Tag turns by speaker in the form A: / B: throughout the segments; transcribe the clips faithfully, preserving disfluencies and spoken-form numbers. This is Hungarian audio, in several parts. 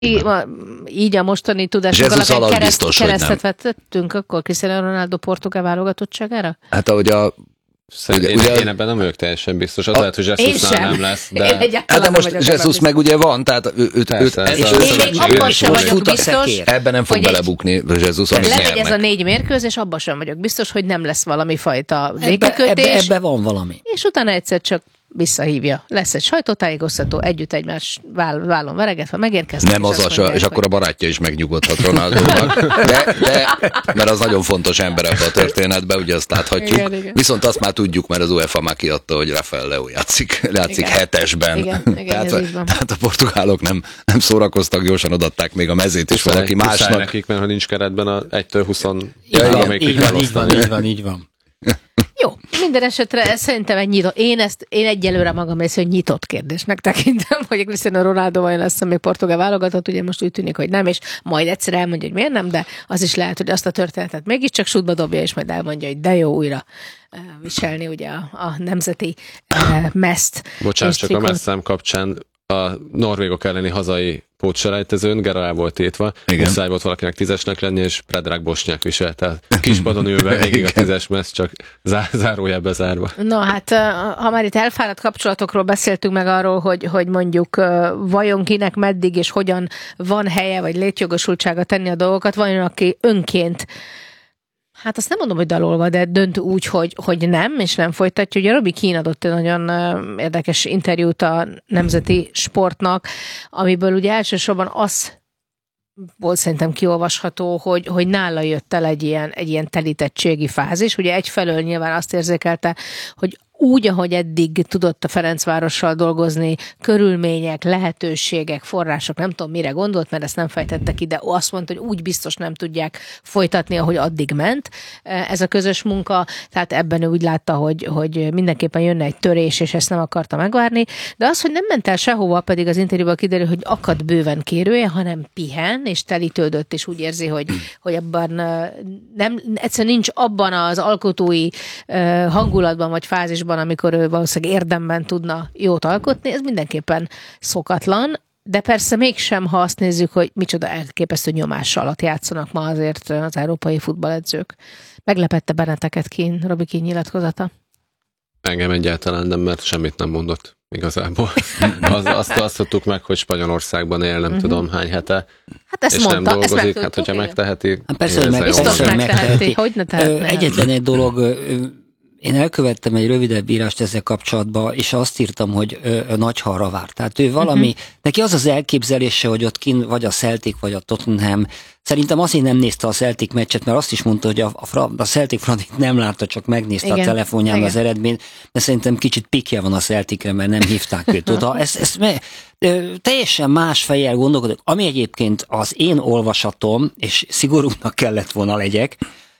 A: így a mostani tudásunk alapján kereszt, keresztet vetettünk akkor Cristiano Ronaldo portugál válogatottságára?
B: Hát ahogy a
C: Szerintem ugye, én, én ebben nem vagyok teljesen biztos. Az a, lehet, hogy Jesusnál nem lesz. De,
B: hát de most Jesus meg ugye van, tehát őt...
A: Persze, őt, őt, és én még abban sem vagyok biztos,
B: ebben nem fog belebukni Jesus, amit
A: lemegy ez a négy mérkőzés, és abban sem vagyok biztos, hogy nem lesz valami fajta végkötés.
D: Ebbe, ebbe van valami.
A: És utána egyszer csak visszahívja. Lesz egy sajtótájékoztató, együtt egymás váll, vállon veregetve, megérkeznek.
B: Nem az a, mondják, és akkor a barátja is megnyugodhat Ronaldónak. De, de, mert az nagyon fontos ember ebben a történetben, ugye azt láthatjuk. Igen, igen. Viszont azt már tudjuk, mert az UEFA már kiadta, hogy Rafael Leao játszik, játszik hetesben. Igen, igen, tehát, tehát a portugálok nem, nem szórakoztak, gyorsan odaadták még a mezét is valaki másnak.
C: Nekik, mert ha nincs keretben a egytől húszon
D: ja, igen, így, van, így van, így van, így van.
A: Jó, minden esetre szerintem egy nyitott, én ezt, én egyelőre magam részt, hogy nyitott kérdésnek tekintem, hogy Cristiano Ronaldo vajon lesz, még portugál válogatott, ugye most úgy tűnik, hogy nem, és majd egyszer elmondja, hogy miért nem, de az is lehet, hogy azt a történetet mégiscsak sútba dobja, és majd elmondja, hogy de jó újra viselni ugye a, a nemzeti meszt.
C: Bocsánat, csak a messzám kapcsán a norvégok elleni hazai pótselejtezőn Gerard volt tétva, muszáj volt valakinek tízesnek lenni, és Predrag Bosnyák viselte. Kispadon ülve végig a tízes messz, csak zá- zárójel bezárva.
A: No hát, ha már itt elfáradt kapcsolatokról beszéltünk meg arról, hogy, hogy mondjuk vajon kinek meddig és hogyan van helye, vagy létjogosultsága tenni a dolgokat, vajon aki önként hát azt nem mondom, hogy dalolva, de dönt úgy, hogy, hogy nem, és nem folytatja. Ugye Robbie Keane adott egy nagyon érdekes interjút a Nemzeti Sportnak, amiből ugye elsősorban az volt szerintem kiolvasható, hogy, hogy nála jött el egy ilyen, egy ilyen telítettségi fázis. Ugye egyfelől nyilván azt érzékelte, hogy úgy, ahogy eddig tudott a Ferencvárossal dolgozni, körülmények, lehetőségek, források, nem tudom mire gondolt, mert ezt nem fejtette ki, de azt mondta, hogy úgy biztos nem tudják folytatni, ahogy addig ment ez a közös munka, tehát ebben ő úgy látta, hogy, hogy mindenképpen jönne egy törés, és ezt nem akarta megvárni, de az, hogy nem ment el sehova, pedig az interjúban kiderül, hogy akad bőven kérője, hanem pihen, és telítődött, és úgy érzi, hogy, hogy abban nem, egyszerűen nincs abban az alkotói hangulatban, vagy fázisban, amikor ő valószínűleg érdemben tudna jót alkotni, ez mindenképpen szokatlan, de persze mégsem, ha azt nézzük, hogy micsoda elképesztő nyomás alatt játszanak ma azért az európai futballedzők. Meglepette benneteket Keane, Robbie Keane nyilatkozata?
C: Engem egyáltalán nem, mert semmit nem mondott igazából. Az, azt, azt tudtuk meg, hogy Spanyolországban él, nem uh-huh. tudom hány hete,
A: hát ezt
C: és
A: mondta,
C: nem dolgozik, hát hogyha igen. megteheti.
D: Hát persze, hogy meg, biztos megteheti.
A: Hogy ne tehetne?
D: Egyetlen egy dolog, én elkövettem egy rövidebb írást ezzel kapcsolatban, és azt írtam, hogy ö, Nagyhalra vár. Tehát ő valami, uh-huh. neki az az elképzelése, hogy ott kint vagy a Celtic, vagy a Tottenham. Szerintem azért nem nézte a Celtic meccset, mert azt is mondta, hogy a, a, a Celtic Fradit nem látta, csak megnézte igen. a telefonján igen. az eredményt, de szerintem kicsit pikje van a Celticre, mert nem hívták őt oda. Ezt, ezt me, ö, teljesen más fejjel gondolkodok, ami egyébként az én olvasatom, és szigorúnak kellett volna legyek,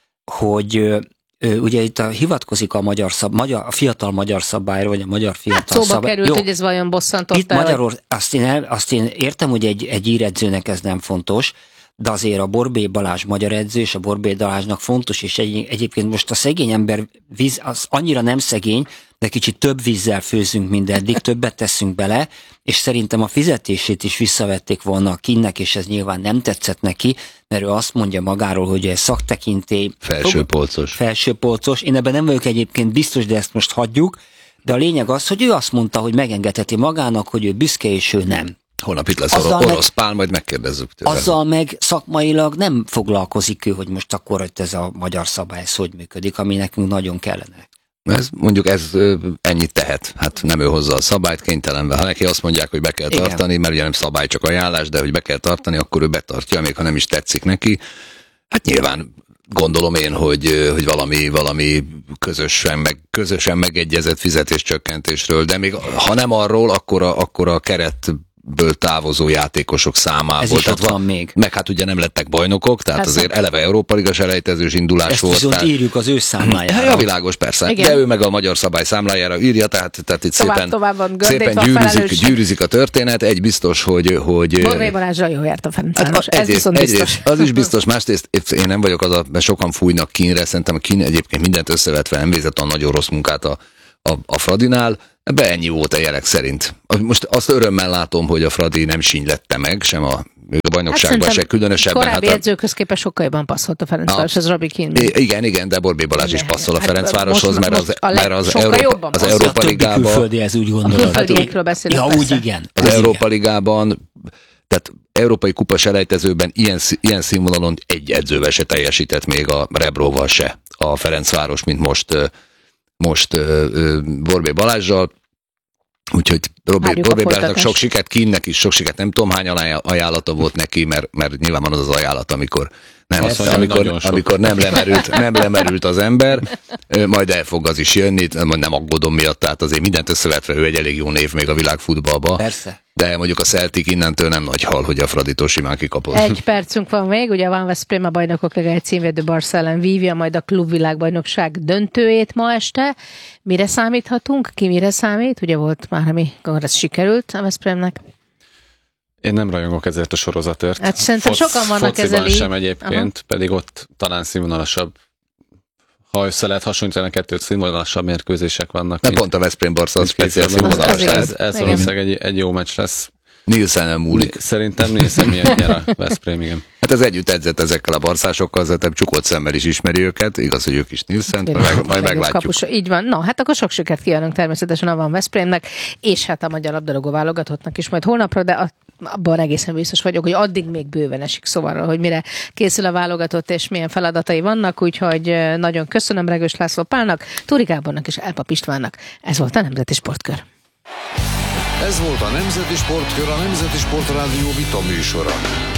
D: hogy ö, ugye itt a, hivatkozik a magyar szab, magyar, a fiatal magyar szabályra, vagy a magyar fiatal
A: hát szóba
D: szabály.
A: került, jó, hogy ez vajon bosszantott
D: itt
A: el.
D: Magyarország, azt én, el, azt én értem, hogy egy, egy íredzőnek ez nem fontos, de azért a Borbély Balázs magyar edző, és a Borbély Balázsnak fontos, és egy, egyébként most a szegény ember víz, az annyira nem szegény, de kicsit több vízzel főzünk, mint eddig, többet teszünk bele, és szerintem a fizetését is visszavették volna a Keane-nek, és ez nyilván nem tetszett neki, mert ő azt mondja magáról, hogy ez szaktekintély.
B: Felsőpolcos.
D: Felsőpolcos. Én ebben nem vagyok egyébként biztos, de ezt most hagyjuk, de a lényeg az, hogy ő azt mondta, hogy megengedheti magának, hogy ő büszke, és ő nem.
B: Holnap itt lesz azzal orosz meg, pál, majd megkérdezzük tőle.
D: Azzal meg szakmailag nem foglalkozik ő, hogy most akkor, hogy ez a magyar szabály ez hogy működik, ami nekünk nagyon kellene.
B: Ez, mondjuk ez ennyit tehet. Hát nem ő hozza a szabályt, kénytelenben. Ha neki azt mondják, hogy be kell igen. tartani, mert ugye nem szabály, csak ajánlás, de hogy be kell tartani, akkor ő betartja, még ha nem is tetszik neki. Hát nyilván gondolom én, hogy, hogy valami, valami közösen, meg, közösen megegyezett fizetéscsökkentésről, de még ha nem arról, akkor a, akkor a keret ből távozó játékosok számából.
D: Ez is ott van még.
B: Meg hát ugye nem lettek bajnokok, tehát persze. azért eleve Európa Liga selejtezős indulás
D: ezt
B: volt.
D: Ezt viszont írjuk az ő számlájára.
B: Ja, világos, persze. Igen. De ő meg a magyar szabály számlájára írja, tehát, tehát itt tovább, szépen,
A: tovább
B: szépen gyűrűzik, gyűrűzik a történet. Egy biztos, hogy... hogy
A: Borbély Balázsral jó járt a Ferencváros. Hát, ez
B: egyrészt,
A: viszont biztos.
B: Egyrészt, az is biztos, másrészt én nem vagyok az a, mert sokan fújnak Keane-re, szerintem a Keane egyébként mindent összevetve nem végzett a nagyon rossz munkát a, a, a Fradinál. Ebben ennyi volt a jelek szerint. Most azt örömmel látom, hogy a Fradi nem sínylette meg, sem a a bajnokságban hát se különösebben.
A: Korábbi
B: hát
A: edzőkhöz képest sokkal jobban passzolt a Ferencváros, ez Robi Kín.
B: Igen, igen, de Borbély Balázs is passzol a Ferencvároshoz, mert az, mert az,
A: Európa,
B: Európa, az Európa Ligában...
D: Külföldi, ez úgy gondolod.
A: Ja,
D: úgy igen.
B: Az Európa Ligában, tehát európai kupa selejtezőben ilyen, ilyen színvonalon egy edzővel se teljesített, még a Rebróval se a Ferencváros, mint most, most Borbély Balázsral. Úgyhogy Borbély Balázsnak sok sikert, Kínnek is sok sikert, nem tudom hány ajánlata volt neki, mert, mert nyilván van az az ajánlat, amikor nem, azt mondja, amikor, amikor nem, lemerült, nem lemerült az ember, majd el fog az is jönni, nem aggódom miatt, tehát azért mindent összevetve ő egy elég jó név még a világfutballba. Persze. De mondjuk a Celtic innentől nem nagy hal, hogy a Fraditól simán kikapott.
A: Egy percünk van még, ugye a Van Veszprém a bajnokok ligája címvédő Barca ellen vívja majd a klubvilágbajnokság döntőjét ma este. Mire számíthatunk? Ki mire számít? Ugye volt már, amikor ez sikerült a Veszprémnek.
C: Én nem rajongok ezért a sorozatért.
A: Hát szerintem
C: Foc,
A: sokan vannak ezzel így.
C: sem egyébként, aha. Pedig ott talán színvonalasabb, ha össze lehet hasonlítani, a kettőt színvonalasabb mérkőzések vannak.
B: De pont a Veszprém Barca az speciál színvonalas.
C: Ez, ez valószínűleg egy, egy jó meccs lesz.
B: Nielsen-en múlik.
C: Szerintem Nielsen miért nyer a Veszprém, igen.
B: Hát ez együtt edzett ezekkel a barszásokkal, azért csukott szemmel is ismeri őket, igaz, hogy ők is Nielsen-t, meg, majd meglátjuk.
A: Kapus. Így van. Na, hát akkor sok sikert kívánunk természetesen a Van Veszprémnek, és hát a magyar labdarúgó válogatottnak is majd holnapra, de a abban egészen biztos vagyok, hogy addig még bőven esik szóval, hogy mire készül a válogatott, és milyen feladatai vannak, úgyhogy nagyon köszönöm Regős László Pálnak, Túri Gábornak és Elpap Istvánnak. Ez volt a Nemzeti Sportkör.
E: Ez volt a Nemzeti Sportkör, a Nemzeti Sportrádió vita műsora.